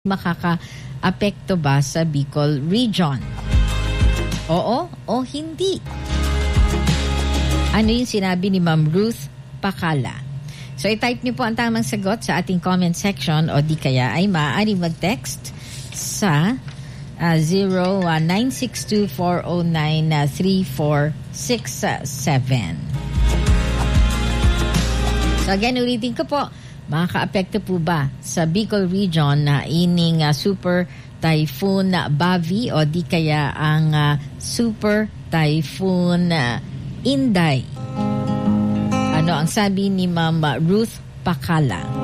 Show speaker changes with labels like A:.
A: makaka-apekto ba sa Bicol Region? Oo o hindi? Ano yung sinabi ni Ma'am Ruth Pacala? So i-type niyo po ang tamang sagot sa ating comment section o di kaya ay maaari mag-text sa 0962-409-3467. So again, ulitin ko po, makaka-apekto po ba sa Bicol Region na ining Super Typhoon Bavi o di kaya ang Super Typhoon Inday? Ano ang sabi ni Ma'am Ruth Pacala?